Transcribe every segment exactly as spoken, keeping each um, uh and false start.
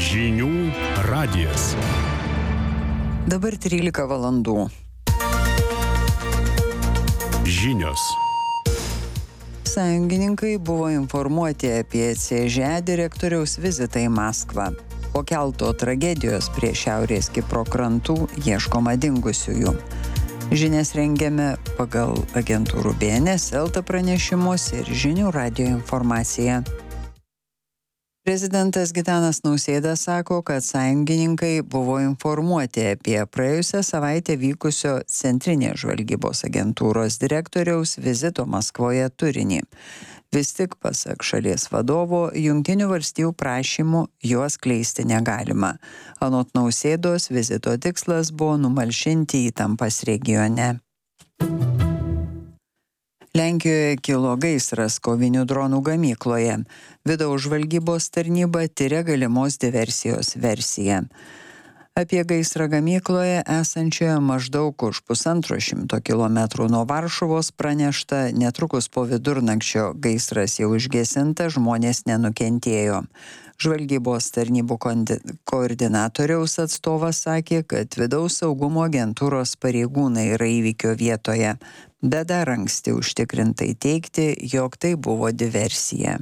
Žinių radijas. Dabar trylika valandų. Žinios. Sąjungininkai buvo informuoti apie C Ž E direktoriaus vizitą į Maskvą. Po kelto tragedijos prie Šiaurės Kipro krantų ieškoma dingusiųjų. Žinias rengiame pagal agentūrų B N S, Elta pranešimus ir Žinių radijo informaciją. Prezidentas Gitanas Nausėda sako, kad sąjungininkai buvo informuoti apie praėjusią savaitę vykusio Centrinės žvalgybos agentūros direktoriaus vizito Maskvoje turinį. Vis tik, pasak šalies vadovo, Jungtinių valstijų prašymų juos kleisti negalima. Anot Nausėdos, vizito tikslas buvo numalšinti įtampas regione. Lenkijoje kilo gaisras kovinių dronų gamykloje. Vidaus žvalgybos tarnyba tiria galimos diversijos versiją. Apie gaisrą gamykloje esančioje maždaug už pusantro šimto kilometrų nuo Varšuvos pranešta, netrukus po vidurnakčio gaisras jau užgesintas, žmonės nenukentėjo. Žvalgybos tarnybų koordinatoriaus atstovas sakė, kad vidaus saugumo agentūros pareigūnai yra įvykio vietoje, bet dar anksti užtikrintai teigti, jog tai buvo diversija.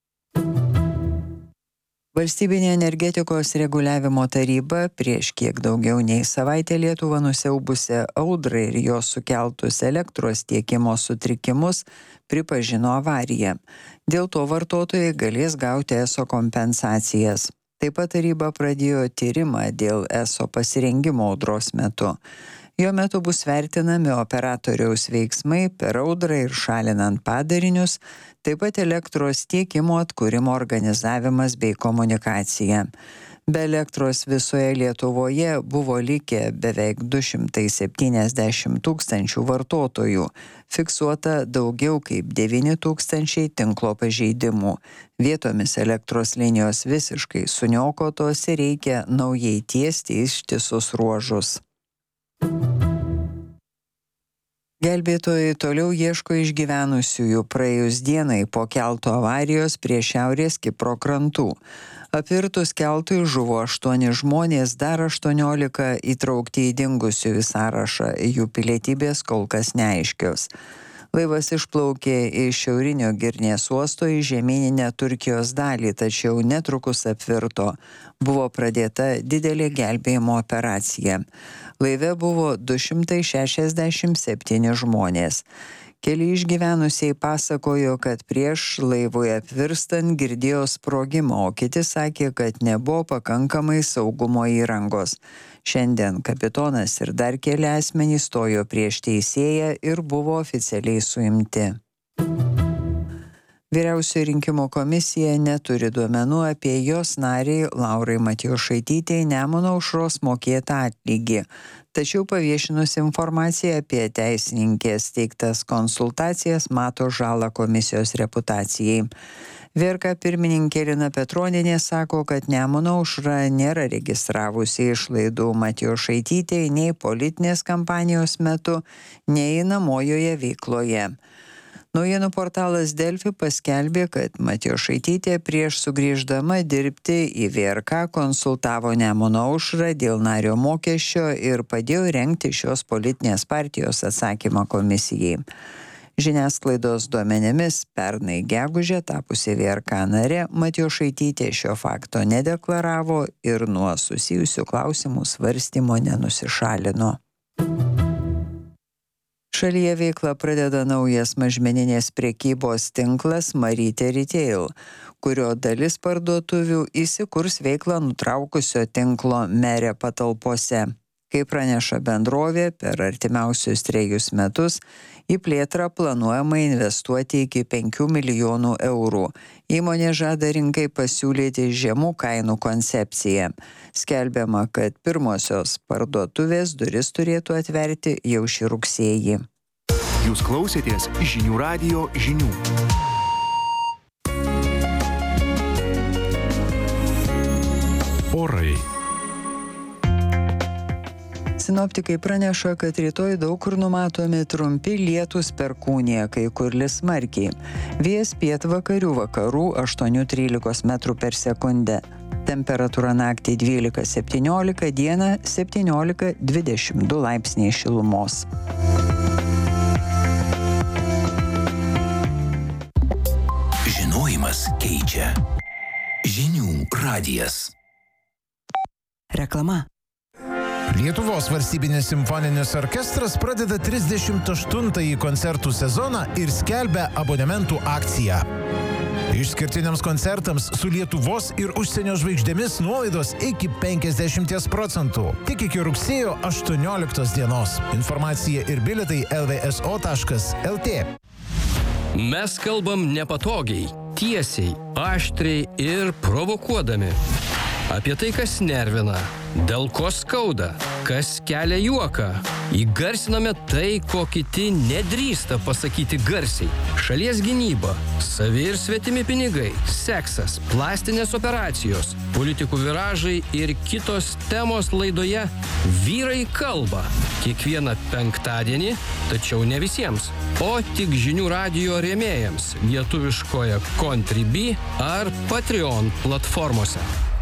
Valstybinė energetikos reguliavimo taryba prieš kiek daugiau nei savaitę Lietuvą nusiaubusią audrą ir jos sukeltus elektros tiekimo sutrikimus pripažino avariją. Dėl to vartotojai galės gauti E S O kompensacijas. Taip pat taryba pradėjo tyrimą dėl E S O pasirengimo audros metu. Jo metu bus vertinami operatoriaus veiksmai per audrą ir šalinant padarinius, taip pat elektros tiekimo atkūrimo organizavimas bei komunikacija. Be elektros visoje Lietuvoje buvo likę beveik du šimtai septyniasdešimt tūkstančių vartotojų, fiksuota daugiau kaip devyni tūkstančiai tinklo pažeidimų. Vietomis elektros linijos visiškai suniokotos ir reikia naujai tiesti ištisus ruožus. Gelbėtojai toliau ieško išgyvenusiųjų praėjus dienai po kelto avarijos prie Šiaurės Kipro krantų. Apvirtus keltui žuvo aštuoni žmonės, dar aštuoniolika įtraukti į dingusiųjų sąrašą, jų pilietybės kol kas neaiškios. Laivas išplaukė iš šiaurinio Girnės uosto į žemyninę Turkijos dalį, tačiau netrukus apvirto. Buvo pradėta didelė gelbėjimo operacija. Laive buvo du šimtai šešiasdešimt septyni žmonės. Keli išgyvenusieji pasakojo, kad prieš laivui apvirstant girdėjo sprogimą, o kiti sakė, kad nebuvo pakankamai saugumo įrangos. Šiandien kapitonas ir dar keli asmenys stojo prieš teisėją ir buvo oficialiai suimti. Vyriausioji rinkimų komisija neturi duomenų apie jos nariai Laurai Matjošaitytei Nemuno aušros mokėtą atlygį, tačiau paviešinus informaciją apie teisininkės teiktas konsultacijas mato žalą komisijos reputacijai. V R K pirmininkė Lina Petronienė sako, kad Nemuno aušra nėra registravusi išlaidų Matjošaitytei nei politinės kampanijos metu, nei einamojoje veikloje. Naujienų portalas Delfi paskelbė, kad Matjošaitytė prieš sugrįždama dirbti į V R K konsultavo Nemuno aušrą dėl nario mokesčio ir padėjo rengti šios politinės partijos atsakymą komisijai. Žiniasklaidos duomenimis pernai gegužę tapusi V R K narė Matjošaitytė šio fakto nedeklaravo ir nuo susijusių klausimų svarstymo nenusišalino. Šalyje veiklą pradeda naujas mažmeninės prekybos tinklas Marytė Retail, kurio dalis parduotuvių įsikurs veiklą nutraukusio tinklo Merė patalpose. Kaip praneša bendrovė, per artimiausius trejus metus į plėtrą planuojama investuoti iki penkių milijonų eurų. Įmonė žada rinkai pasiūlyti žemų kainų koncepciją. Skelbiama, kad pirmosios parduotuvės duris turėtų atverti jau šį rugsėjį. Jūs klausėtės Žinių radijo žinių. Orai. Sinoptikai praneša, kad rytoj daug kur numatomi trumpi lietūs perkūnija, kai kur lis smarkiai. Vėjas pietvakarių vakarų aštuoni trylika metrų per sekundę. Temperatūra naktį dvylika septyniolika, dieną septyniolika dvidešimt du laipsniai šilumos. Žinojimas keičia. Žinių radijas. Reklama. Lietuvos valstybinis simfoninis orkestras pradeda trisdešimt aštuntąjį koncertų sezoną ir skelbia abonementų akciją. Išskirtiniams koncertams su Lietuvos ir užsienio žvaigždėmis nuolaidos iki penkiasdešimt procentų. Tik iki rugsėjo aštuonioliktos dienos. Informacija ir bilietai el vė es o taškas el tė. Mes kalbam nepatogiai, tiesiai, aštriai ir provokuodami. Apie tai, kas nervina, dėl ko skauda, kas kelia juoką. Įgarsiname tai, ko kiti nedrįsta pasakyti garsiai. Šalies gynyba, savi ir svetimi pinigai, seksas, plastinės operacijos, politikų viražai ir kitos temos laidoje Vyrai kalba. Kiekvieną penktadienį, tačiau ne visiems, o tik žinių radijo rėmėjams lietuviškoje Contribui ar Patreon platformose.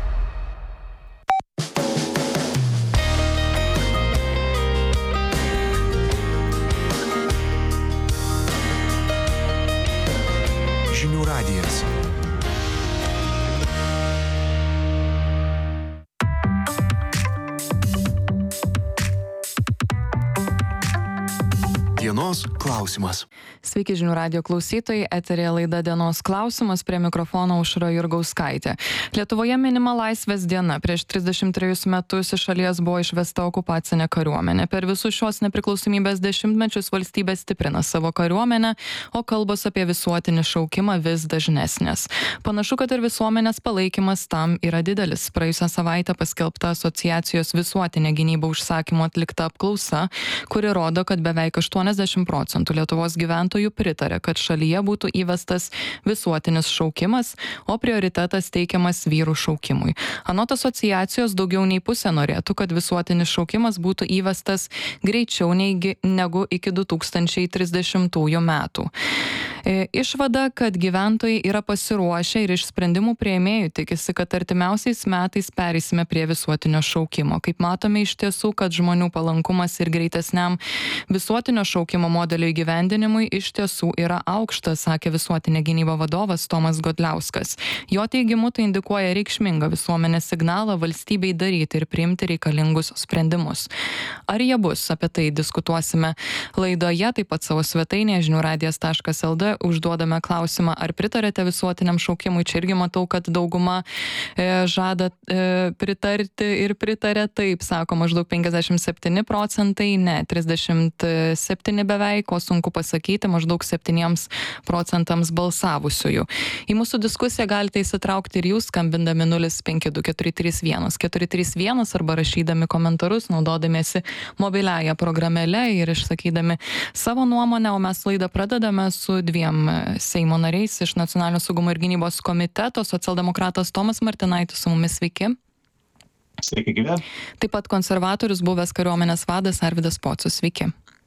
Žinių radijas. Dienos klausimas. Sveiki žinių radijo klausytojai, eterėje laida Dienos klausimas, prie mikrofono Aušra Jurgauskaitė. Lietuvoje minima Laisvės diena. Prieš trisdešimt trejus metus iš šalies buvo išvesta okupacinė kariuomenė. Per visus šios nepriklausomybės dešimtmečius valstybė stiprina savo kariuomenę, o kalbos apie visuotinį šaukimą vis dažnesnės. Panašu, kad ir visuomenės palaikymas tam yra didelis. Praėjusią savaitę paskelbta asociacijos Visuotinė gynyba užsakymu atlikta apklausa, kuri rodo, kad beveik aštuoniasdešimt procentų Lietuvos gyventojų pritarė, kad šalyje būtų įvestas visuotinis šaukimas, o prioritetas teikiamas vyrų šaukimui. Anot asociacijos daugiau nei pusė norėtų, kad visuotinis šaukimas būtų įvestas greičiau negu iki du tūkstančiai trisdešimtųjų metų. Išvada, kad gyventojai yra pasiruošę ir iš sprendimų priėmėjų tikisi, kad artimiausiais metais pereisime prie visuotinio šaukimo. Kaip matome iš tiesų, kad žmonių palankumas ir greitesniam visuotinio šaukimo modelio įgyvendinimui iš tiesų yra aukštas, sakė Visuotinė gynyba vadovas Tomas Godliauskas. Jo teigimu tai indikuoja reikšmingą visuomenės signalą valstybei daryti ir priimti reikalingus sprendimus. Ar jie bus? Apie tai diskutuosime laidoje, taip pat savo svetainėje žinių radijas taškas el tė užduodame klausimą, ar pritarėte visuotiniam šaukimui. Čia irgi matau, kad dauguma e, žada e, pritarti ir pritarė taip, sako maždaug penkiasdešimt septyni procentai, ne, trisdešimt septyni beveik, o sunku pasakyti, maždaug septyniems procentams balsavusiųjų. Į mūsų diskusiją galite įsitraukti ir jūs, skambindami nulis penki du keturi trys vienas keturi trys vienas arba rašydami komentarus, naudodamiesi mobiliąją programėlę ir išsakydami savo nuomonę, o mes laidą pradedame su dviem Seimo nariais iš Nacionalinio saugumo ir gynybos komiteto, socialdemokratas Tomas Martinaitis su mumis, sveiki. Sveiki, gyvė. Taip pat konservatorius, buvęs kariuomenės vadas Arvydas Pocius, sveiki.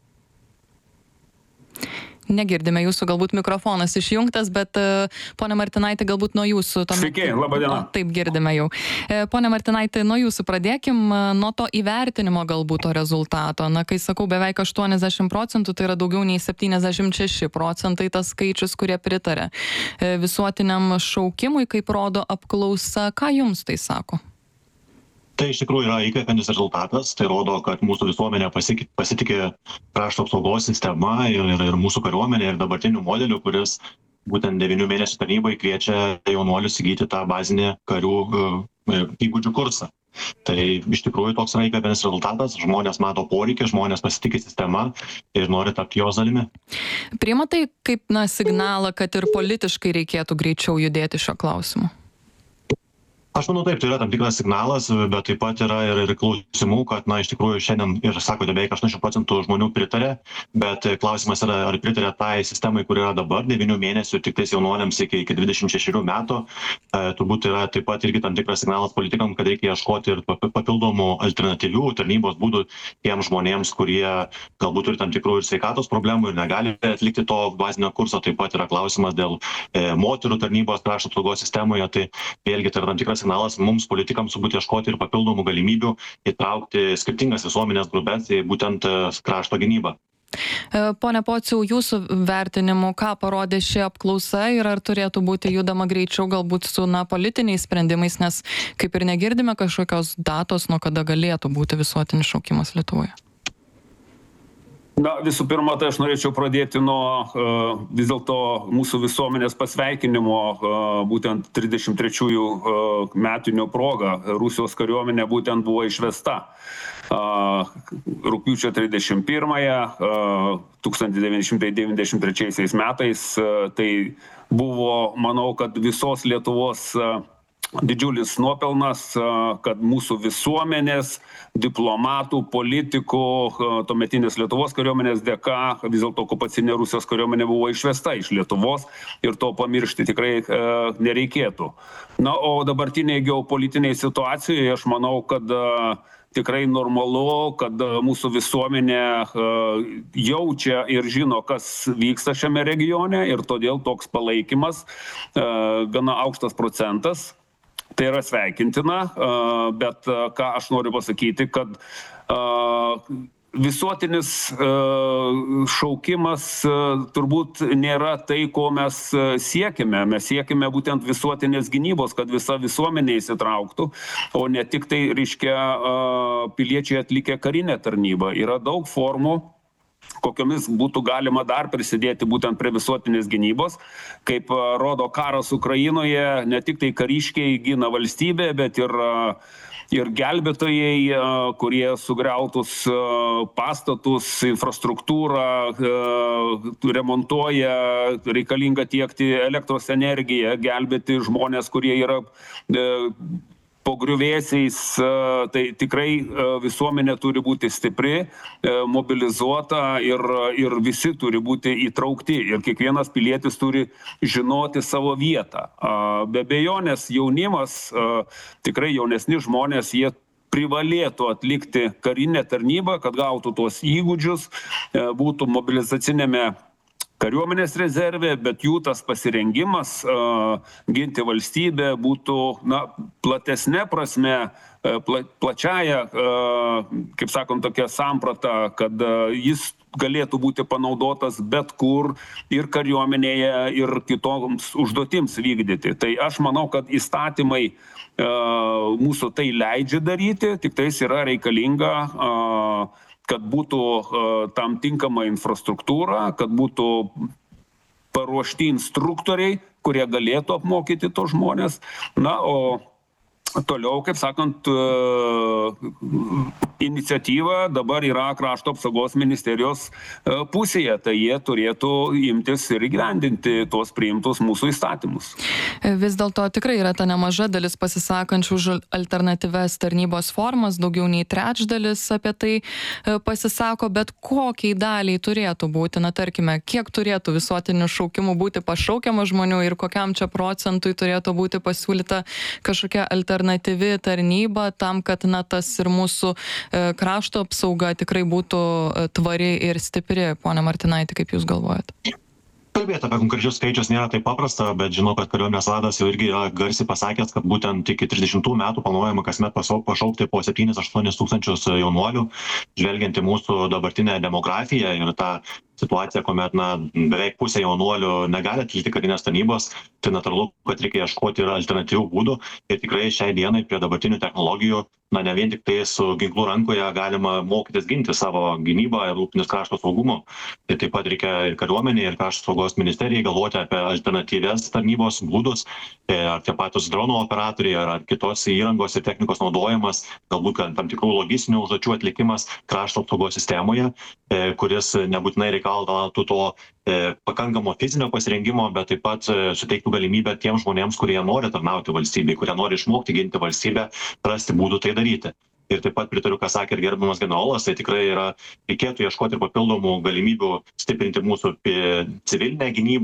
Negirdime jūsų, galbūt mikrofonas išjungtas, bet pone Martinaitė, galbūt nuo jūsų. Tom... Sveiki, laba diena. O, taip, girdime jau. Pone Martinaitė, nuo jūsų pradėkim, nuo to įvertinimo galbūt to rezultato. Na, kai sakau beveik aštuoniasdešimt procentų, tai yra daugiau nei septyniasdešimt šeši procentai tas skaičius, kurie pritarė visuotiniam šaukimui, kaip rodo apklausa. Ką jums tai sako? Tai iš tikrųjų yra įkvepiantis rezultatas, tai rodo, kad mūsų visuomenė pasitikė krašto apsaugos sistema ir, ir, ir mūsų kariuomenė ir dabartiniu modeliu, kuris būtent devynių mėnesių tarnybai kviečia jaunuolius įgyti tą bazinį karių įgūdžių kursą. Tai iš tikrųjų toks yra įkvepiantis rezultatas, žmonės mato poreikį, žmonės pasitikė sistema ir nori tapti jos dalimi. Priima tai kaip na, signalą, kad ir politiškai reikėtų greičiau judėti šio klausimu? Aš manau, taip, tai yra tam tikras signalas, bet taip pat yra ir, ir klausimų, kad, na, iš tikrųjų šiandien ir sakote, beveik aštuoniasdešimt procentų žmonių pritarė, bet klausimas yra, ar pritarė tai sistemai, kur yra dabar, devynių mėnesių, tik tais jaunuoliams iki, iki dvidešimt šešių metų. E, turbūt yra taip pat irgi tam tikras signalas politikam, kad reikia ieškoti ir papildomų alternatyvių tarnybos būdų tiems žmonėms, kurie galbūt turi tam tikrų ir sveikatos problemų ir negali atlikti to bazinio kurso. Taip pat yra klausimas dėl e, moterų tarnybos krašto apsaugos sistemoje, tai vėlgi tai yra tam tikras signalas mums politikams turbūt ieškoti ir papildomų galimybių įtraukti skirtingas visuomenės grupės į būtent krašto gynybą. Pone Pociau, jūsų vertinimu, ką parodė ši apklausa ir ar turėtų būti judama greičiau galbūt su na, politiniais sprendimais, nes kaip ir negirdime kažkokios datos, nuo kada galėtų būti visuotinis šaukimas Lietuvoje? Na, visų pirma, tai aš norėčiau pradėti nuo uh, vis dėlto mūsų visuomenės pasveikinimo uh, būtent trisdešimt trečiųjų uh, metinių progą. Rusijos kariuomenė būtent buvo išvesta uh, rugpjūčio trisdešimt pirmąją uh, tūkstantis devyni šimtai devyniasdešimt trečiaisiais metais. Uh, tai buvo, manau, kad visos Lietuvos uh, didžiulis nuopelnas, kad mūsų visuomenės, diplomatų, politikų, tuometinės Lietuvos kariuomenės dėka vis dėlto okupacinė Rusijos kariuomenė buvo išvesta iš Lietuvos ir to pamiršti tikrai e, nereikėtų. Na, o dabartiniai geopolitiniai situacijoje aš manau, kad e, tikrai normalu, kad mūsų visuomenė e, jaučia ir žino, kas vyksta šiame regione ir todėl toks palaikymas, e, gana aukštas procentas. Tai yra sveikintina, bet ką aš noriu pasakyti, kad visuotinis šaukimas turbūt nėra tai, ko mes siekime. Mes siekime būtent visuotinės gynybos, kad visa visuomenė įsitrauktų, o ne tik tai, reiškia, piliečiai atlikę karinę tarnybą. Yra daug formų, kokiomis būtų galima dar prisidėti būtent prie visuotinės gynybos. Kaip rodo karas Ukrainoje, ne tik tai kariškiai gina valstybę, bet ir, ir gelbėtojai, kurie sugriautus pastatus, infrastruktūrą remontuoja, reikalinga tiekti elektros energiją, gelbėti žmonės, kurie yra po griuvėsiais, tai tikrai visuomenė turi būti stipri, mobilizuota ir, ir visi turi būti įtraukti ir kiekvienas pilietis turi žinoti savo vietą. Be abejonės jaunimas, tikrai jaunesni žmonės, jie privalėtų atlikti karinę tarnybą, kad gautų tuos įgūdžius, būtų mobilizacinėme kariuomenės rezervė, bet jų tas pasirengimas uh, ginti valstybę būtų na, platesnė prasme, uh, pla, plačiaja, uh, kaip sakom, tokia samprata, kad uh, jis galėtų būti panaudotas bet kur ir kariuomenėje, ir kitoms užduotims vykdyti. Tai aš manau, kad įstatymai uh, mūsų tai leidžia daryti, tik tais yra reikalinga uh, kad būtų uh, tam tinkama infrastruktūra, kad būtų paruošti instruktoriai, kurie galėtų apmokyti tos žmonės. Na, o toliau, kaip sakant, uh, iniciatyva dabar yra krašto apsaugos ministerijos uh, pusėje, tai jie turėtų imtis ir įgyvendinti tuos priimtus mūsų įstatymus. Vis dėlto tikrai yra ta nemaža dalis pasisakančių už alternatyves tarnybos formas, daugiau nei trečdalis apie tai pasisako, bet kokiai daliai turėtų būti, na tarkime, kiek turėtų visuotinių šaukimų būti pašaukiama žmonių ir kokiam čia procentui turėtų būti pasiūlyta kažkokia alternatyvi tarnyba tam, kad na tas ir mūsų krašto apsauga tikrai būtų tvari ir stipri. Pone Martinaiti, kaip Jūs galvojate? Kalbėti apie konkrečius skaičius nėra taip paprasta, bet žinau, kad kariuomenės vadas jau irgi yra garsiai pasakęs, kad būtent iki trisdešimtų metų planuojama kasmet pašaukti po septynis aštuonis tūkstančius jaunuolių, žvelgiant į mūsų dabartinę demografiją ir tą situaciją, kuomet na, beveik pusė jaunuolių negali atlikti karinės tarnybos, tai natūralu, kad reikia ieškoti ir alternatyvių būdų ir tikrai šiai dienai prie dabartinių technologijų, na ne vien tik tai su ginklu rankoje galima mokytis ginti savo gynybą ir rūpintis krašto saugumu. Tai taip pat reikia ir kariuomenė, ir krašto saugos ministerijai galvoti apie alternatyvias tarnybos būdus, ar tie patys dronų operatoriai, ar kitos įrangos ir technikos naudojimas, galbūt tam tikrų logistinių užduočių atlikimas krašto apsaugos sistemoje, kuris nebūtinai reikalautų to e, pakankamo fizinio pasirengimo, bet taip pat e, suteiktų galimybę tiems žmonėms, kurie nori tarnauti valstybei, kurie nori išmokti ginti valstybę, rasti būdų tai daryti. Ir taip pat pritariu, ką sakė ir gerbiamas generolas, tai tikrai yra, reikėtų ieškoti ir papildomų galimybių stiprinti mūsų civilinę gynybą,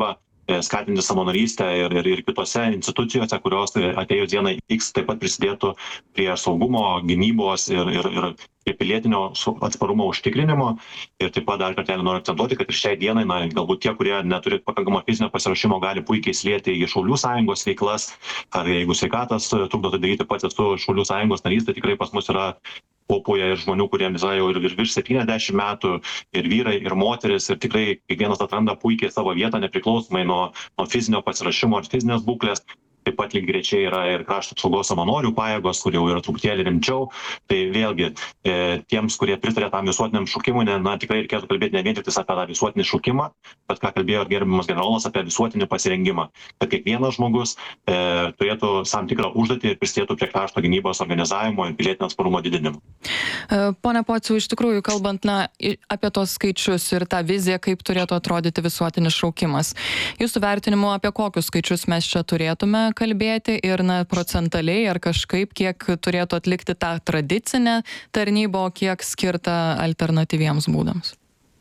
skatinti savanorystę ir, ir, ir kitose institucijose, kurios atėjus dienai X taip pat prisidėtų prie saugumo, gynybos ir, ir, ir, ir pilietinio atsparumo užtikrinimo. Ir taip pat dar kartelį noriu akcentuoti, kad ir šiai dienai, na, galbūt tie, kurie neturi pakankamo fizinio pasiruošimo, gali puikiai įsilieti į Šaulių sąjungos veiklas, ar jeigu sveikatas trukdo tai daryti, pats esu Šaulių sąjungos narys, tai tikrai pas mus yra popoje ir žmonių, kuriems yra jau ir virš septyniasdešimt metų, ir vyrai, ir moteris, ir tikrai kiekvienas atranda puikiai savo vietą, nepriklausomai nuo, nuo fizinio pasiruošimo ar fizinės būklės. Taip pat lyg grečiai yra ir krašto apsaugos savanorių pajėgos, kur jau yra truputėlį rimčiau. Tai vėlgi, e, tiems, kurie pritarė tam visuotiniam šaukimui, ne, na, tikrai reikėtų kalbėti ne vien tik apie tą visuotinį šaukimą, bet ką kalbėjo gerbiamas generolas apie visuotinį pasirengimą. Kad kiekvienas žmogus e, turėtų tam tikrą užduotį ir prisidėtų prie krašto gynybos organizavimo ir pilietinio atsparumo didinimo. Pone Pociau, iš tikrųjų, kalbant na, apie tos skaičius ir tą viziją, kaip turėtų atrodyti visuotinis šaukimas. Jūsų vertinimu, apie kokius skaičius mes čia turėtume kalbėti ir na, procentaliai ar kažkaip, kiek turėtų atlikti tą tradicinę tarnybą, o kiek skirta alternatyviems būdams?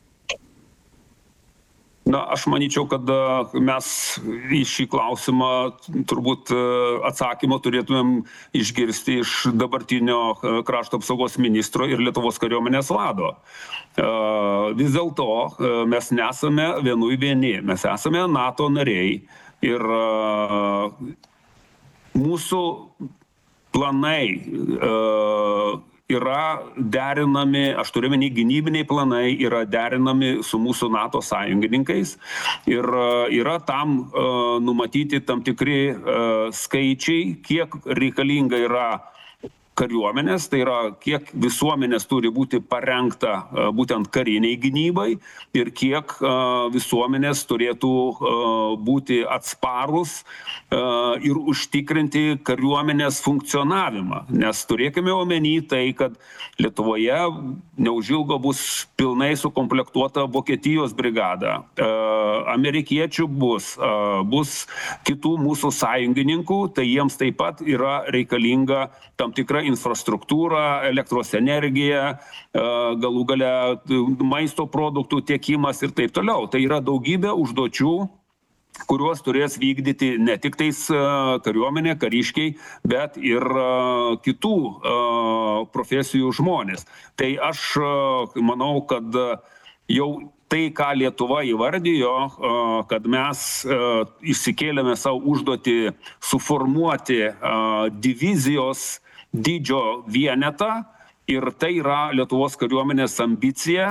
Na, aš manyčiau, kad mes į šį klausimą turbūt atsakymą turėtumėm išgirsti iš dabartinio krašto apsaugos ministro ir Lietuvos kariuomenės vado. Vis dėlto mes nesame vienui vieni, mes esame NATO nariai. Ir uh, mūsų planai uh, yra derinami, aš turiu omeny, gynybiniai planai yra derinami su mūsų NATO sąjungininkais ir uh, yra tam uh, numatyti tam tikri uh, skaičiai, kiek reikalinga yra kariuomenės, tai yra kiek visuomenės turi būti parengta būtent kariniai gynybai ir kiek visuomenės turėtų būti atsparus ir užtikrinti kariuomenės funkcionavimą. Nes turėkime omeny tai, kad Lietuvoje neužilgo bus pilnai sukomplektuota Vokietijos brigada, amerikiečių bus, bus kitų mūsų sąjungininkų, tai jiems taip pat yra reikalinga tam tikra infrastruktūra, elektros energija, galų gale maisto produktų tiekimas ir taip toliau. Tai yra daugybė užduočių, kuriuos turės vykdyti ne tik tais kariuomenė, kariškiai, bet ir kitų profesijų žmonės. Tai aš manau, kad jau tai, ką Lietuva įvardijo, kad mes išsikėlėme savo užduotį suformuoti divizijos dydžio vienetą ir tai yra Lietuvos kariuomenės ambicija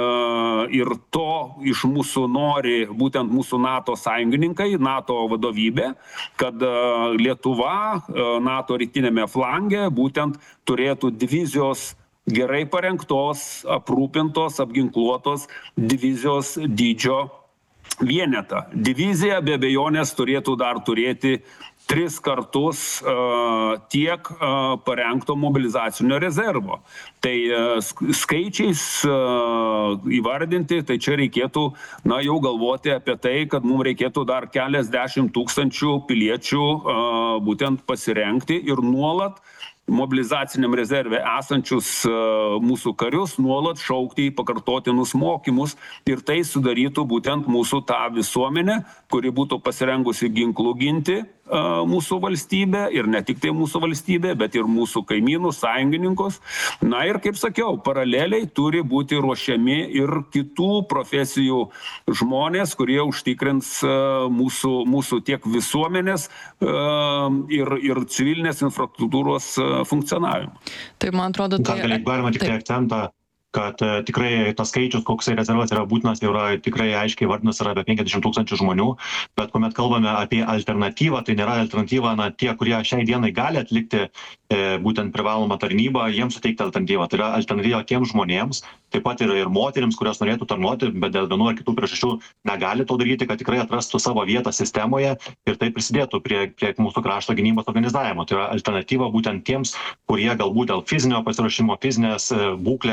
ir to iš mūsų nori būtent mūsų NATO sąjungininkai, NATO vadovybė, kad Lietuva NATO rytinėme flange būtent turėtų divizijos gerai parengtos, aprūpintos, apginkluotos divizijos dydžio vienetą. Divizija be abejonės turėtų dar turėti tris kartus uh, tiek uh, parengto mobilizacinio rezervo. Tai uh, skaičiais uh, įvardinti, tai čia reikėtų, na, jau galvoti apie tai, kad mums reikėtų dar keliasdešimt tūkstančių piliečių uh, būtent pasirengti ir nuolat mobilizaciniam rezerve esančius uh, mūsų karius nuolat šaukti į pakartotinus mokymus ir tai sudarytų būtent mūsų tą visuomenę, kuri būtų pasirengusi ginklų ginti uh, mūsų valstybę ir ne tik tai mūsų valstybę, bet ir mūsų kaimynų, sąjungininkus. Na ir kaip sakiau, paraleliai turi būti ruošiami ir kitų profesijų žmonės, kurie užtikrins uh, mūsų, mūsų tiek visuomenės uh, ir, ir civilinės infrastruktūros uh, funkcionavimą. Tai man atrodo, tai... Gal galima tik tai akcentą, kad uh, tikrai tas skaičius, koks rezervas yra būtinas, yra tikrai aiškiai vardinas, yra apie penkiasdešimt tūkstančių žmonių, bet kuomet kalbame apie alternatyvą, tai nėra alternatyva, na, tie, kurie šiai dienai gali atlikti e, būtent privalomą tarnybą, jiems suteikti alternatyvą. Tai yra alternatyva tiems žmonėms, taip pat ir, ir moterims, kurios norėtų tarnuoti, bet dėl vienų ar kitų priežasčių negali to daryti, kad tikrai atrastų savo vietą sistemoje ir tai prisidėtų prie, prie mūsų krašto gynybos organizavimo. Tai yra alternatyva būtent tiems, kurie galbūt dėl fizinio pasiruošimo, fizinės būklės negali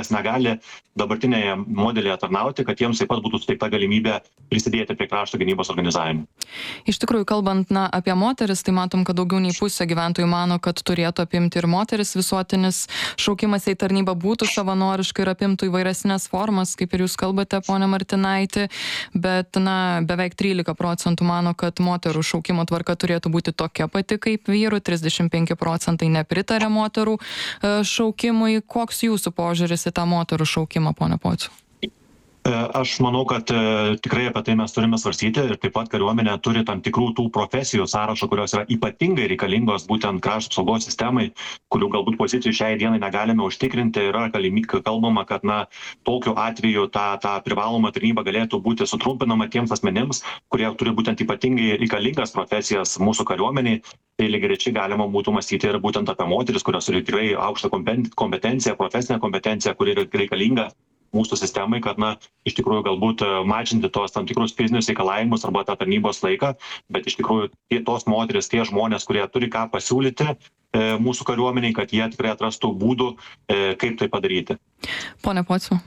gali dabartinėje modelėje tarnauti, kad jiems taip pat būtų suteikta galimybė prisidėti prie krašto gynybos organizavimo. Iš tikrųjų, kalbant na, apie moteris, tai matom, kad daugiau nei pusė gyventojų mano, kad turėtų apimti ir moteris. Visuotinis šaukimas į tarnybą būtų savanoriškai ir apimtų įvairesnės formas, kaip ir jūs kalbate, ponia Martinaitė, bet na, beveik trylika procentų mano, kad moterų šaukimo tvarka turėtų būti tokia pati kaip vyrų, trisdešimt penki procentai nepritarė moterų šaukimui. Koks jūsų požiūris į tą moterų šaukimą, ponia Pociau? Aš manau, kad tikrai apie tai mes turime svarstyti ir taip pat kariuomenė turi tam tikrų tų profesijų sąrašo, kurios yra ypatingai reikalingos būtent krašto apsaugos sistemai, kurių galbūt pozicijų šiai dienai negalime užtikrinti. Yra kalbama, kad na, tokiu atveju ta, ta privaloma tarnyba galėtų būti sutrumpinama tiems asmenims, kurie turi būtent ypatingai reikalingas profesijas mūsų kariuomeniai. Tai lygiagrečiai galima būtų mąstyti ir būtent apie moteris, kurios turi tikrai aukštą kompetenciją, profesinę kompetenciją, kuri yra reikalinga mūsų sistemai, kad, na, iš tikrųjų galbūt mažinti tos tam tikrus fizinius reikalavimus arba tą tarnybos laiką, bet iš tikrųjų tie, tos moteris, tie žmonės, kurie turi ką pasiūlyti e, mūsų kariuomeniai, kad jie tikrai atrastų būdų, e, kaip tai padaryti. Pone Pociau.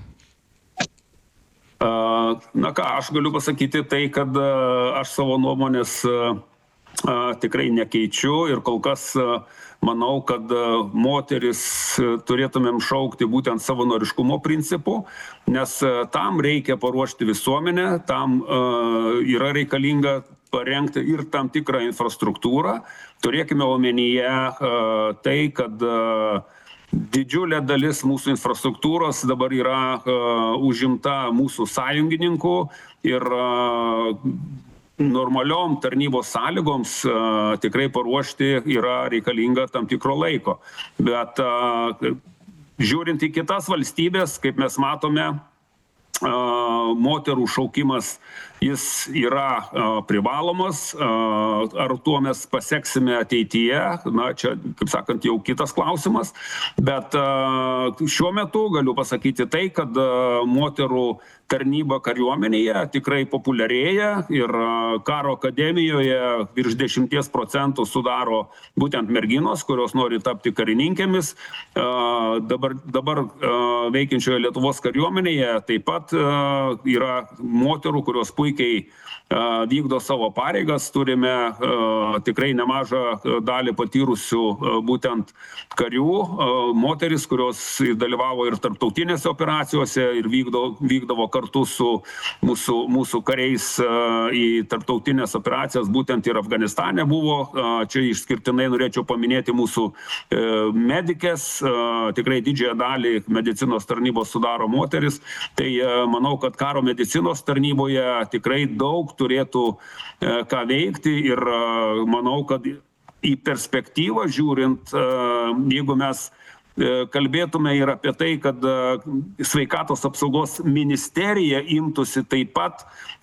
Na ką, aš galiu pasakyti tai, kad aš savo nuomonės tikrai nekeičiu ir kol kas manau, kad moteris turėtumėm šaukti būtent savanoriškumo principu, nes tam reikia paruošti visuomenę, tam yra reikalinga parengti ir tam tikrą infrastruktūrą. Turėkime omenyje tai, kad didžiulė dalis mūsų infrastruktūros dabar yra užimta mūsų sąjungininkų ir normaliom tarnybos sąlygoms a, tikrai paruošti yra reikalinga tam tikro laiko. Bet a, žiūrint į kitas valstybės, kaip mes matome, a, moterų šaukimas jis yra a, privalomas. A, ar tuo mes paseksime ateityje? Na, čia, kaip sakant, jau kitas klausimas. Bet a, šiuo metu galiu pasakyti tai, kad a, moterų tarnyba kariuomenėje tikrai populiarėja ir karo akademijoje virš dešimties procentų sudaro būtent merginos, kurios nori tapti karininkėmis. Dabar, dabar veikiančioje Lietuvos kariuomenėje taip pat yra moterų, kurios puikiai vykdo savo pareigas. Turime tikrai nemažą dalį patyrusių būtent karių, moteris, kurios dalyvavo ir tarptautinėse operacijose ir vykdo, vykdavo kartu su mūsų, mūsų kariais į tarptautinės operacijas, būtent ir Afganistane buvo. Čia išskirtinai norėčiau paminėti mūsų medikės, tikrai didžiąją dalį medicinos tarnybos sudaro moteris. Tai manau, kad karo medicinos tarnyboje tikrai daug turėtų ką veikti ir manau, kad į perspektyvą žiūrint, jeigu mes kalbėtume ir apie tai, kad sveikatos apsaugos ministerija imtųsi taip pat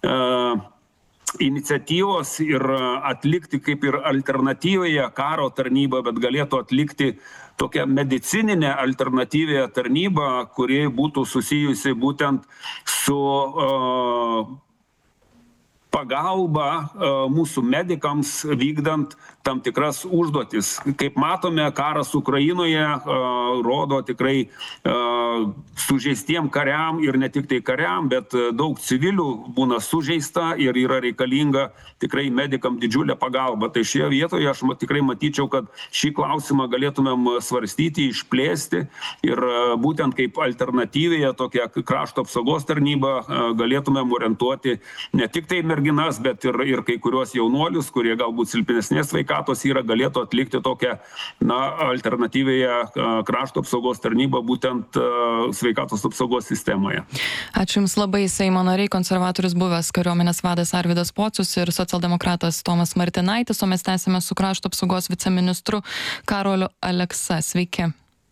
iniciatyvos ir atlikti kaip ir alternatyvąją karo tarnybą, bet galėtų atlikti tokią medicininę alternatyvąją tarnybą, kuri būtų susijusi būtent su uh, pagalba mūsų medikams vykdant tam tikras užduotis. Kaip matome, karas Ukrainoje rodo tikrai sužeistiem kariam ir ne tik tai kariam, bet daug civilių būna sužeista ir yra reikalinga tikrai medikam didžiulė pagalba. Tai šioje vietoje aš tikrai matyčiau, kad šį klausimą galėtumėm svarstyti, išplėsti ir būtent kaip alternatyvėje tokia krašto apsaugos tarnyba galėtumėm orientuoti ne tik tai merginas, bet ir, ir kai kuriuos jaunuolius, kurie galbūt silpnesnės sveikatos yra, galėtų atlikti tokią na, alternatyvėje krašto apsaugos tarnybą būtent sveikatos apsaugos sistemoje. Ačiū Jums labai, Seimo nariai, konservatorius buvęs kariuomenės vadas Arvydas Pocius ir socialdemokratas Tomas Martinaitis, o mes tęsime su krašto apsaugos viceministru Karoliu Aleksa. Sveiki.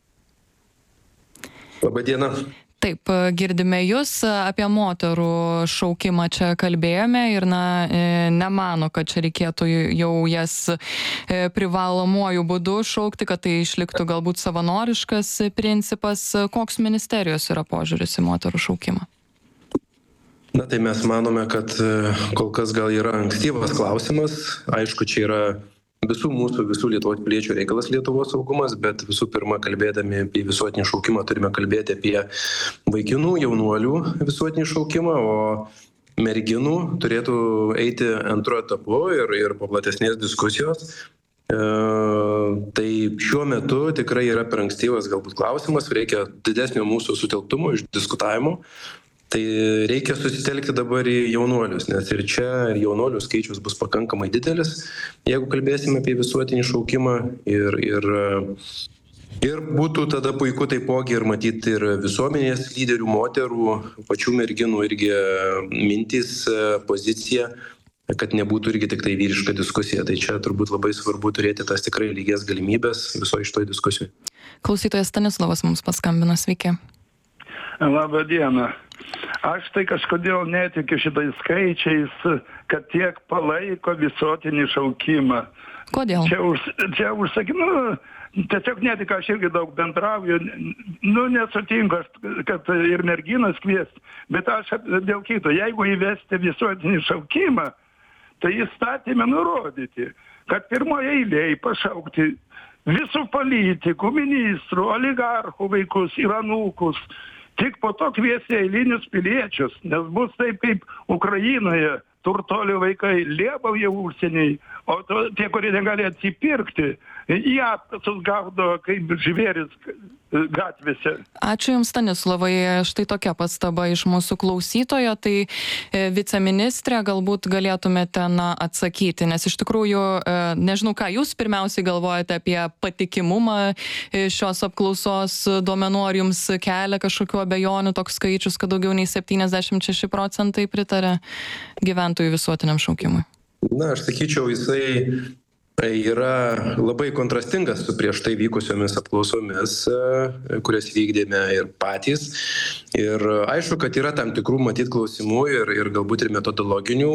Labą dieną. Taip, girdime Jūs, apie moterų šaukimą čia kalbėjome ir na, nemano, kad čia reikėtų jau jas privalomuoju būdu šaukti, kad tai išliktų galbūt savanoriškas principas. Koks ministerijos yra požiūris į moterų šaukimą? Na tai mes manome, kad kol kas gal yra ankstyvas klausimas. Aišku, čia yra visų mūsų, visų Lietuvos piliečių reikalas Lietuvos saugumas, bet visų pirma, kalbėdami apie visuotinį šaukimą, turime kalbėti apie vaikinų, jaunuolių visuotinį šaukimą, o merginų turėtų eiti antru etapu ir, ir po platesnės diskusijos. E, tai šiuo metu tikrai yra per ankstyvas galbūt klausimas, reikia didesnio mūsų sutelktumo, išdiskutavimo. Tai reikia susitelkti dabar į jaunuolius, nes ir čia ir jaunuolių skaičius bus pakankamai didelis, jeigu kalbėsime apie visuotinį šaukimą. Ir, ir, ir būtų tada puiku taipogi ir matyti ir visuomenės lyderių, moterų, pačių merginų irgi mintys, pozicija, kad nebūtų irgi tik tai vyriška diskusija. Tai čia turbūt labai svarbu turėti tas tikrai lygias galimybės visoje šitoj diskusijoj. Klausytojas Stanislavas mums paskambino, sveiki. Labą dieną. Aš tai kažkodėl netikiu šitais skaičiais, kad tiek palaiko visuotinį šaukimą. Kodėl? Čia, už, čia užsakinu, tiesiog netikiu, aš irgi daug bendrauju, nu nesutinku, kad ir merginas kviesti, bet aš dėl kito, jeigu įvesti visuotinį šaukimą, tai įstatymę nurodyti, kad pirmoje eilėje pašaukti visų politikų, ministrų, oligarchų vaikus ir anūkus. Tik po to kviesti eilinius piliečius, nes bus taip kaip Ukrainoje, turtolių vaikai liebauja užsieniai, o to, tie, kurie negali atsipirkti, jie apkasus gaudo kaip žvėris gatvėse. Ačiū Jums, Stanislavai. Štai tokia pastaba iš mūsų klausytojo. Tai e, viceministrė, galbūt galėtumėte na, atsakyti, nes iš tikrųjų, e, nežinau, ką Jūs pirmiausiai galvojate apie patikimumą šios apklausos duomenų, ar Jums kelia kažkokių abejonių toks skaičius, kad daugiau nei septyniasdešimt šeši procentai pritarė gyventojų visuotiniam šaukimui? Na, aš sakyčiau, jisai yra labai kontrastingas su prieš tai vykusiomis apklausomis, kurias vykdėme ir patys. Ir aišku, kad yra tam tikrų matyt klausimų ir, ir galbūt ir metodologinių,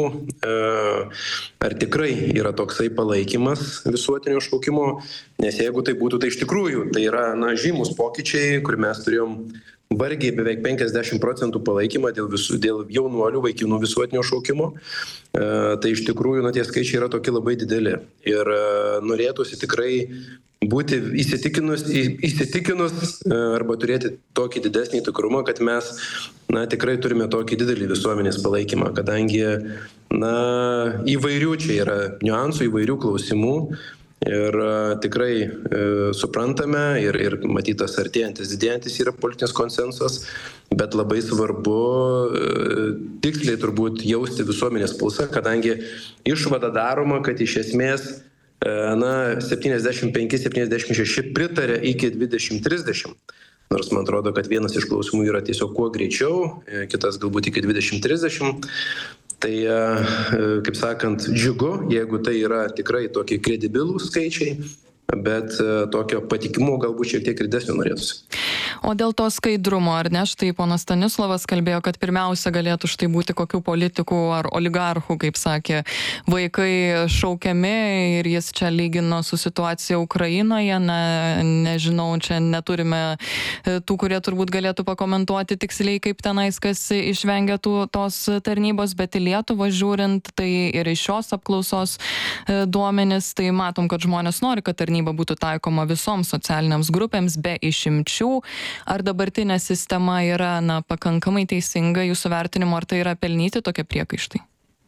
ar tikrai yra toksai palaikymas visuotinio šaukimo, nes jeigu tai būtų, tai iš tikrųjų tai yra na, žymus pokyčiai, kur mes turėjom vargiai beveik penkiasdešimt procentų palaikymą dėl, visų, dėl jaunuolių vaikinų visuotinio šaukimo. E, tai iš tikrųjų na, tie skaičiai yra tokie labai dideli. Ir e, norėtųsi tikrai būti įsitikinus, įsitikinus e, arba turėti tokį didesnį tikrumą, kad mes na, tikrai turime tokį didelį visuomenės palaikymą, kadangi na, įvairių čia yra niuansų, įvairių klausimų. Ir uh, tikrai uh, suprantame ir, ir matytas artėjantis, didėjantis yra politinis konsensusas, bet labai svarbu uh, tiksliai turbūt jausti visuomenės pulsą, kadangi išvada daroma, kad iš esmės uh, na, septyniasdešimt penki septyniasdešimt šeši pritarė iki dvidešimt trisdešimt. Nors man atrodo, kad vienas iš klausimų yra tiesiog kuo greičiau, kitas galbūt iki dvidešimt trisdešimt. Tai, kaip sakant, džiugu, jeigu tai yra tikrai tokie kredibilūs skaičiai, bet tokio patikimo galbūt šiek tiek ir didesnio norėtųsi. O dėl to skaidrumo, ar ne, štai ponas Stanislavas kalbėjo, kad pirmiausia galėtų štai būti kokių politikų ar oligarchų, kaip sakė, vaikai šaukiami ir jis čia lygino su situacija Ukrainoje, na, nežinau, čia neturime tų, kurie turbūt galėtų pakomentuoti tiksliai, kaip tenais kas išvengia tų, tos tarnybos, bet į Lietuvą žiūrint, tai ir iš šios apklausos duomenis, tai matom, kad žmonės nori, kad tarnyba būtų taikoma visoms socialiniams grupėms be išimčių. Ar dabartinė sistema yra na, pakankamai teisinga jūsų vertinimu, ar tai yra pelnyti tokie priekaištai?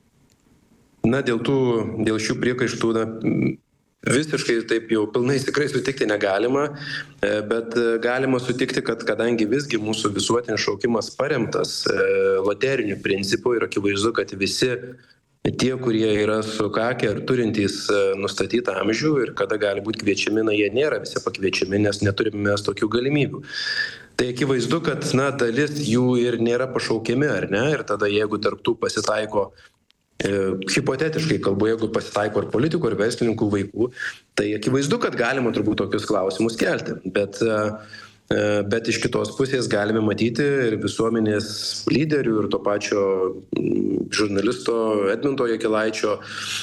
Na, dėl, tų, dėl šių priekaištų na, visiškai taip jau pilnai tikrai sutikti negalima, bet galima sutikti, kad kadangi visgi mūsų visuotinis šaukimas paremtas loteriniu principu ir akivaizdu, kad visi tie, kurie yra sukakę ir turintys nustatytą amžių ir kada gali būti kviečiami, na, jie nėra visi pakviečiami, nes neturime mes tokių galimybių. Tai akivaizdu, kad na, dalis jų ir nėra pašaukiami, ar ne? Ir tada jeigu tarp tų pasitaiko, e, hipotetiškai kalbu, jeigu pasitaiko ir politikų, ir verslininkų vaikų, tai akivaizdu, kad galima turbūt tokius klausimus kelti. Bet e, Bet iš kitos pusės galime matyti ir visuomenės lyderių, ir to pačio žurnalisto Edmundo Jakilaičio,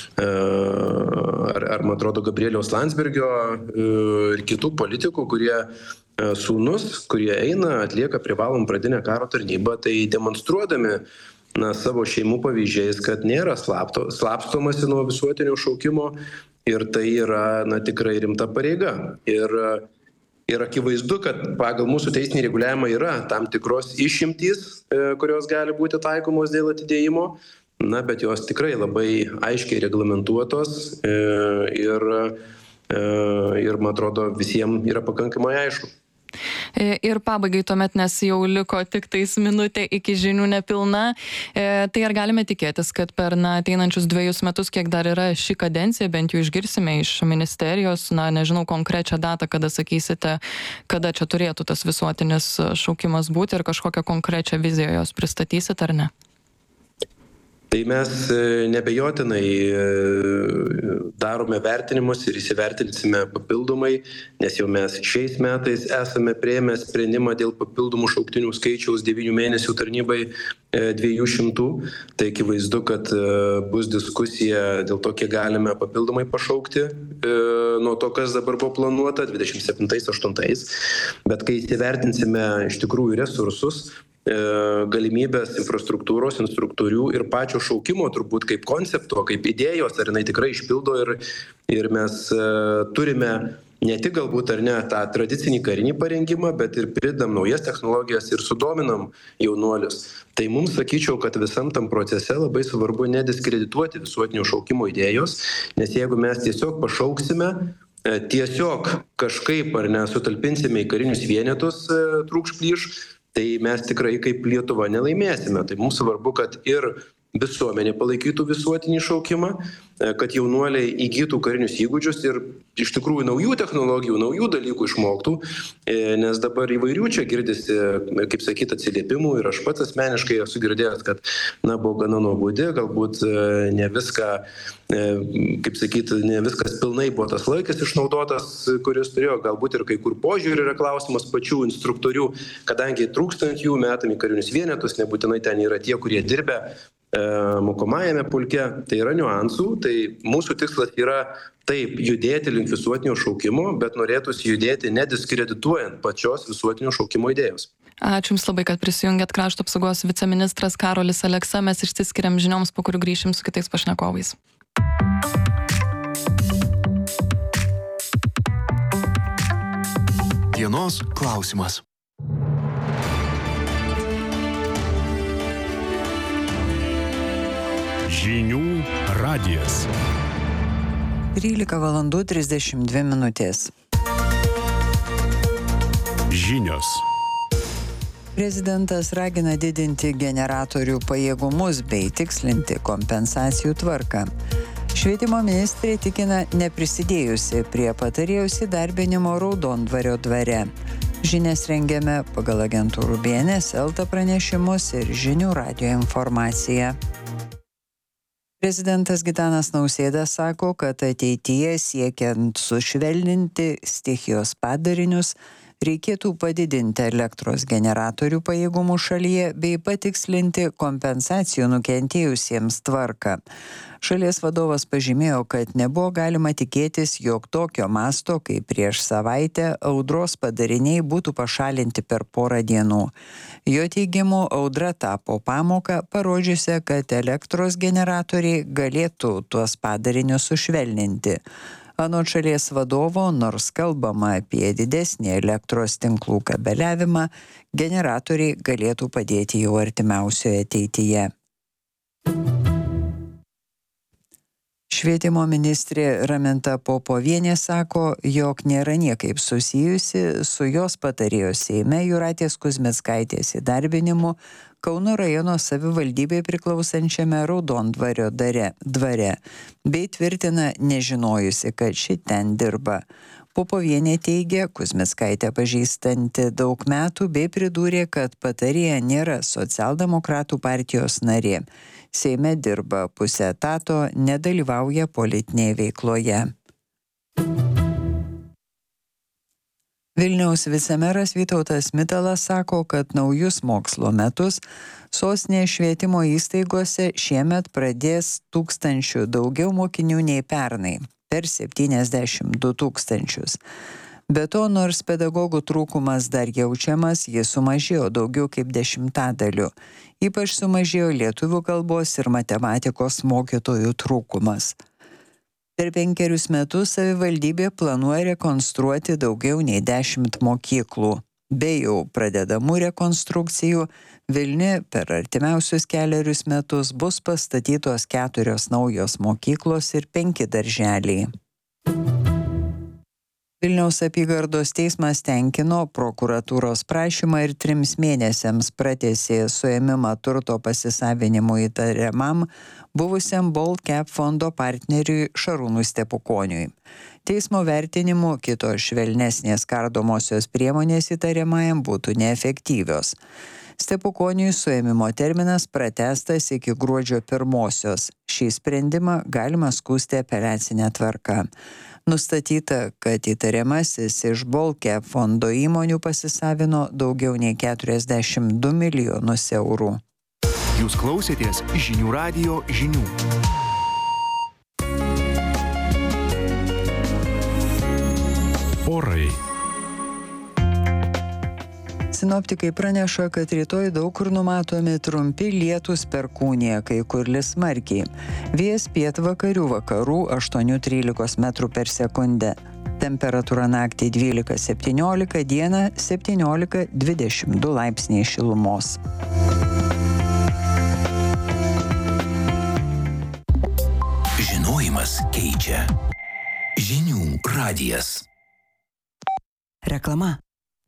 ar, ar man atrodo, Gabrieliaus Landsbergio ir kitų politikų, kurie sūnus, kurie eina, atlieka privalom pradinę karo tarnybą, tai demonstruodami na, savo šeimų pavyzdžiais, kad nėra slapto, slapstomasi nuo visuotinio šaukimo ir tai yra, na, tikrai rimta pareiga. Ir, ir akivaizdu, kad pagal mūsų teisinį reguliavimą yra tam tikros išimtys, kurios gali būti taikomos dėl atidėjimo, na, bet jos tikrai labai aiškiai reglamentuotos ir, ir man atrodo, visiems yra pakankamai aišku. Ir pabaigai tuomet, nes jau liko tik tais minutė iki žinių nepilna, tai ar galime tikėtis, kad per na, ateinančius dviejus metus, kiek dar yra ši kadencija, bent jau išgirsime iš ministerijos, na, nežinau konkrečią datą, kada sakysite, kada čia turėtų tas visuotinis šaukimas būti ir kažkokią konkrečią viziją jos pristatysit ar ne? Tai mes nebejotinai darome vertinimus ir įsivertinsime papildomai, nes jau mes šiais metais esame priėmę sprendimą dėl papildomų šauktinių skaičiaus devynių mėnesių tarnybai dviejų šimtų. Tai akivaizdu, kad bus diskusija dėl to, kiek galime papildomai pašaukti nuo to, kas dabar buvo planuota dvidešimt septintais aštuntais. Bet kai įsivertinsime iš tikrųjų resursus, galimybės infrastruktūros, instruktorių ir pačio šaukimo turbūt kaip koncepto, kaip idėjos, ar jinai tikrai išpildo ir, ir mes turime ne tik galbūt ar ne tą tradicinį karinį parengimą, bet ir pridam naujas technologijas ir sudominam jaunuolius. Tai mums sakyčiau, kad visam tam procese labai svarbu nediskredituoti visuotinio šaukimo idėjos, nes jeigu mes tiesiog pašauksime, tiesiog kažkaip ar ne sutalpinsime į karinius vienetus trūkšplyš, tai mes tikrai kaip Lietuva nelaimėsime. Tai mums svarbu, kad ir visuomenė palaikytų visuotinį šaukimą, kad jaunuoliai įgytų karinius įgūdžius ir iš tikrųjų naujų technologijų, naujų dalykų išmoktų, nes dabar įvairių čia girdisi, kaip sakyt, atsiliepimų ir aš pats asmeniškai esu girdėjęs, kad na, buvo gana nuobodi, galbūt ne viską, kaip sakyt, ne viskas pilnai buvo tas laikas išnaudotas, kuris turėjo, galbūt ir kai kur požiūrį yra klausimas pačių instruktorių, kadangi trūkstant jų metami karinius vienetus, nebūtinai ten yra tie, kurie dirbę mokomajame pulke, tai yra niuansų, tai mūsų tikslas yra taip judėti link visuotinio šaukimo, bet norėtųsi judėti nediskredituojant pačios visuotinio šaukimo idėjos. Ačiū Jums labai, kad prisijungėt. Krašto apsaugos viceministras Karolis Aleksa. Mes išsiskiriam žinioms, po kurių grįšim su kitais pašnekovais. Dienos klausimas. Žinių radijas. trylika valandų trisdešimt dvi minutės. Žinios. Prezidentas ragina didinti generatorių pajėgumus bei tikslinti kompensacijų tvarką. Švietimo ministrė tikina neprisidėjusi prie patarėjos įdarbinimo Raudondvario dvare. Žinias rengiame pagal agentūrų B N S, Elta pranešimus ir Žinių radijo informaciją. Prezidentas Gitanas Nausėda sako, kad ateityje siekiant sušvelninti stichijos padarinius, reikėtų padidinti elektros generatorių pajėgumų šalyje bei patikslinti kompensacijų nukentėjusiems tvarką. Šalies vadovas pažymėjo, kad nebuvo galima tikėtis, jog tokio masto, kaip prieš savaitę, audros padariniai būtų pašalinti per porą dienų. Jo teigimu, audra tapo pamoką, parodžiusią, kad elektros generatoriai galėtų tuos padarinius sušvelninti. Anot šalies vadovo, nors kalbama apie didesnį elektros tinklų kabeliavimą, generatoriai galėtų padėti jau artimiausioje ateityje. Švietimo ministrė Raminta Popovienė sako, jog nėra niekaip susijusi su jos patarėjos Seime Jūratės Kuzmickaitės įdarbinimu Kauno rajono savivaldybei priklausančiame Raudondvario dvare, bei tvirtina nežinojusi, kad ši ten dirba. Popovienė teigia, Kuzmickaitę pažįstanti daug metų, bei pridūrė, kad patarėja nėra socialdemokratų partijos narė. Seime dirba pusę etato, nedalyvauja politinėje veikloje. Vilniaus vicemeras Vytautas Mitalas sako, kad naujus mokslo metus sostinės švietimo įstaigose šiemet pradės tūkstančių daugiau mokinių nei pernai, per septyniasdešimt du tūkstančius. Be to, nors pedagogų trūkumas dar jaučiamas, jis sumažėjo daugiau kaip dešimtadaliu. Ypač sumažėjo lietuvių kalbos ir matematikos mokytojų trūkumas. Per penkerius metus savivaldybė planuoja rekonstruoti daugiau nei dešimt mokyklų. Be jau pradedamų rekonstrukcijų, Vilniuje per artimiausius kelerius metus bus pastatytos keturios naujos mokyklos ir penki darželiai. Vilniaus apygardos teismas tenkino prokuratūros prašymą ir trims mėnesiams pratęsė suėmimą turto pasisavinimo įtariamam buvusiam Baltcap fondo partneriui Šarūnui Stepukoniui. Teismo vertinimu kitos švelnesnės kardomosios priemonės įtariamajam būtų neefektyvios. Stepukoniui suėmimo terminas pratęstas iki gruodžio pirmosios. Šį sprendimą galima skųsti apeliacinę tvarką. Nustatyta, kad įtariamasis iš Baltcap fondo įmonių pasisavino daugiau nei keturiasdešimt du milijonus eurų. Jūs klausėtės Žinių radijo žinių. Orai. Sinoptikai praneša, kad rytoj daug kur numatomi trumpi lietūs perkūnija, kai kur lis smarkiai. Vėjas pietvakarių vakarų aštuoni trylika metrų per sekundę. Temperatūra naktį dvylika septyniolika, dieną septyniolika dvidešimt du laipsniai šilumos. Žinojimas keičia. Žinių radijas. Reklama.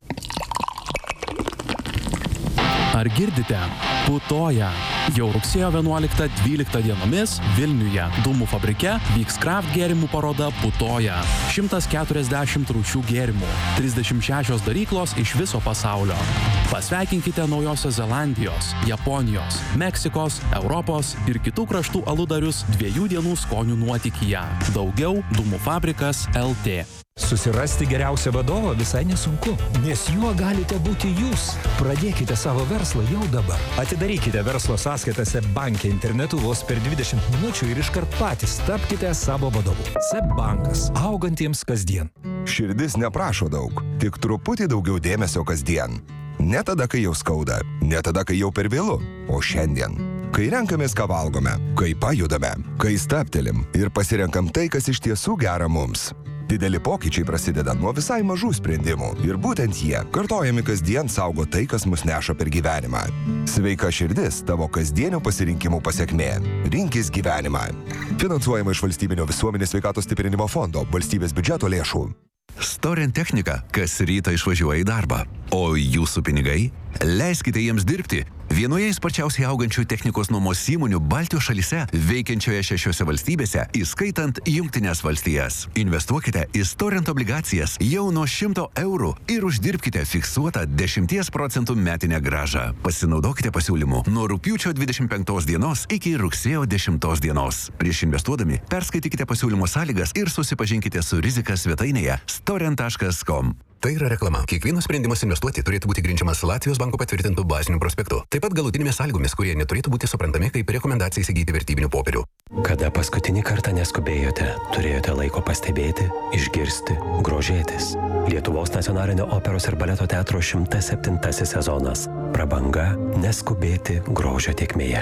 Ar girdite? Putoja. Jau rugsėjo vienuoliktą dvyliktą dienomis Vilniuje Dūmų fabrike vyks kraft gėrimų paroda Putoja. šimtas keturiasdešimt rūšių gėrimų, trisdešimt šešios daryklos iš viso pasaulio. Pasveikinkite Naujosios Zelandijos, Japonijos, Meksikos, Europos ir kitų kraštų aludarius dviejų dienų skonių nuotykyje. Daugiau Dūmų fabrikas L T. Susirasti geriausią vadovą visai nesunku, nes juo galite būti jūs. Pradėkite savo verslą jau dabar. Atidarykite verslo sąskaitas SEB banke internetu vos per dvidešimt minučių ir iškart patys tapkite savo vadovu. SEB bankas. Augantiems kasdien. Širdis neprašo daug, tik truputį daugiau dėmesio kasdien. Ne tada, kai jau skauda, ne tada, kai jau per vėlu, o šiandien. Kai renkamės, ką valgome, kai pajudame, kai stabtelim ir pasirenkam tai, kas iš tiesų gera mums. Dideli pokyčiai prasideda nuo visai mažų sprendimų ir būtent jie, kartojami kasdien, saugo tai, kas mus neša per gyvenimą. Sveika širdis tavo kasdienių pasirinkimų pasekmė. Rinkis gyvenimą. Finansuojama iš Valstybinio visuomenės sveikatos stiprinimo fondo, valstybės biudžeto lėšų. Storent technika kas rytą išvažiuoja į darbą. O jūsų pinigai? Leiskite jiems dirbti. Vienoje sparčiausiai augančių technikos nuomos įmonių Baltijos šalyse, veikiančioje šešiose valstybėse, įskaitant Jungtines valstijas. Investuokite į Storent obligacijas jau nuo šimto eurų ir uždirbkite fiksuotą dešimties procentų metinę grąžą. Pasinaudokite pasiūlymu nuo rugpjūčio dvidešimt penktos dienos iki rugsėjo dešimtos dienos. Prieš investuodami perskaitykite pasiūlymo sąlygas ir susipažinkite su rizika svetainėje storent taškas com. Tai yra reklama. Kiekvienas sprendimas investuoti turėtų būti grindžiamas Latvijos banko patvirtintų bazinių prospektų. Taip pat galutinėmis sąlygomis, kurie neturėtų būti suprantami kaip rekomendacija įsigyti vertybinių popierių. Kada paskutinį kartą neskubėjote, turėjote laiko pastebėti, išgirsti, grožėtis. Lietuvos nacionalinio operos ir baleto teatro šimtas septintasis sezonas. Prabanga neskubėti grožio tėkmėje.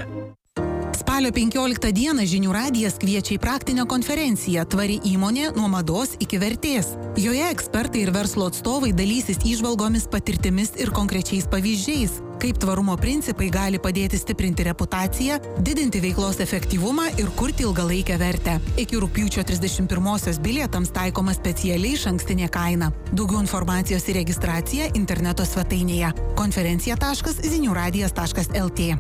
Spalio penkioliktą dieną Žinių radijas kviečia į praktinę konferenciją Tvari įmonė nuo mados iki vertės. Joje ekspertai ir verslo atstovai dalysis įžvalgomis, patirtimis ir konkrečiais pavyzdžiais, kaip tvarumo principai gali padėti stiprinti reputaciją, didinti veiklos efektyvumą ir kurti ilgalaikę vertę. Iki rugpjūčio trisdešimt pirmosios bilietams taikoma specialiai išankstinė kaina. Daugiau informacijos ir registracija interneto svetainėje konferencija taškas zinių radijas taškas el tė.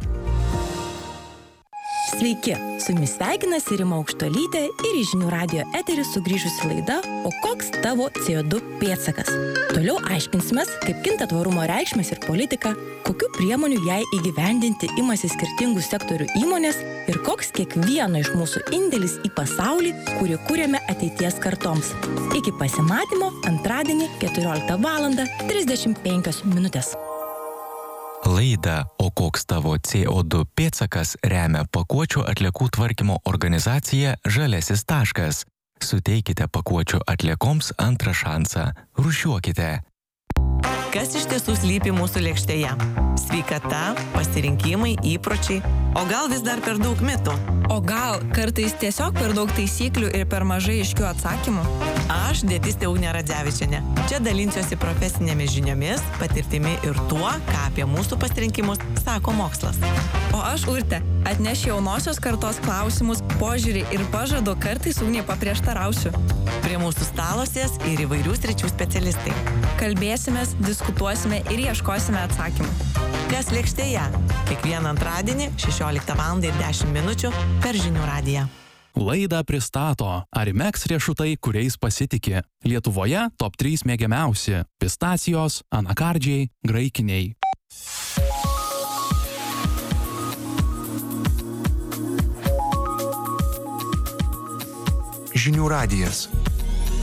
Sveiki, su jumis sveikinasi Rima Aukštuolytė ir į Žinių radijo eterį sugrįžusi laida O koks tavo C O du pėdsakas? Toliau aiškinsimės, kaip kinta tvarumo reikšmės ir politika, kokių priemonių jai įgyvendinti imasi skirtingų sektorių įmonės ir koks kiekvieno iš mūsų indėlis į pasaulį, kurį kūrėme ateities kartoms. Iki pasimatymo antradienį keturioliktą valandą trisdešimt penkios minutės. Laidą O koks tavo C O du pėdsakas remia pakuočių atliekų tvarkymo organizacija Žaliasis taškas. Suteikite pakuočių atliekoms antrą šansą. Rūšiuokite. Kas iš tiesų slypi mūsų lėkštėje? Sveikata, pasirinkimai, įpročiai, o gal vis dar per daug mitų? O gal kartais tiesiog per daug taisyklių ir per mažai aiškių atsakymų? Aš dietistė Ugnė Radzevičienė. Čia dalinsiuosi profesinėmis žiniomis, patirtimi ir tuo, ką apie mūsų pasirinkimus sako mokslas. O aš Urtė, atnešiu jaunosios kartos klausimus, požiūrį ir pažadu kartais Ugnė paprieštarausiu. Prie mūsų stalosės ir įvairių sričių specialistai. Kalbėsimės, diskutuosime ir ieškosime atsakymų. Kas lėkštėje? Kiekvieną antradienį šešioliktą valandą ir dešimt minučių per Žinių radiją. Laidą pristato Arimex riešutai, kuriais pasitiki. Lietuvoje top trys mėgiamiausi – pistacijos, anakardžiai, graikiniai. Žinių radijas.